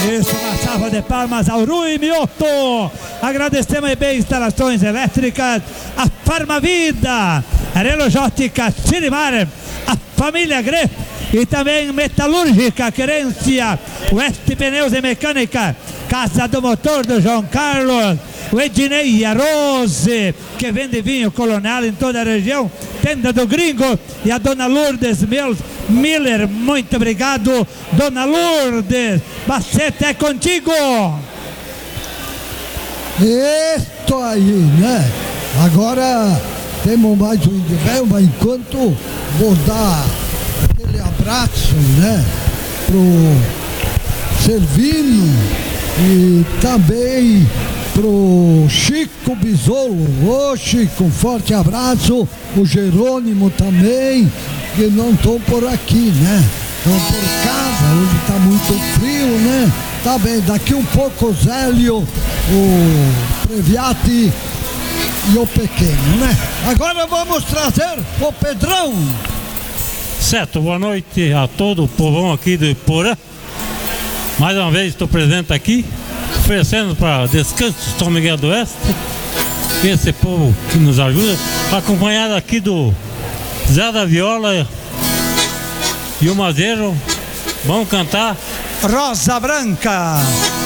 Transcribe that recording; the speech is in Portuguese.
Isso, uma salva de palmas ao Rui Mioto. Agradecemos bem instalações elétricas, a Farmavida, a Relogiotica Cirimar, a família Gref e também Metalúrgica Querência, West Pneus e Mecânica, Casa do Motor do João Carlos, o Ednei e a Rose, que vende vinho Colonial em toda a região, Tenda do Gringo, e a Dona Lourdes Miller, muito obrigado, Dona Lourdes. Baceta, é contigo. Isso aí, né? Agora temos mais um de mas enquanto vou dar aquele abraço, né, pro Servino e também pro Chico Bisolo. Ô Chico, um forte abraço. O Jerônimo também, que não estão por aqui, né? Estão por casa, hoje está muito frio, né? Tá bem, daqui um pouco o Zélio, o Previati e o Pequeno, né? Agora vamos trazer o Pedrão. Certo, boa noite a todo o povão aqui do Iporã. Mais uma vez estou presente aqui, oferecendo para Descanso São Miguel do Oeste, esse povo que nos ajuda, acompanhado aqui do Zé da Viola e o Mazeiro. Vamos cantar Rosa Branca.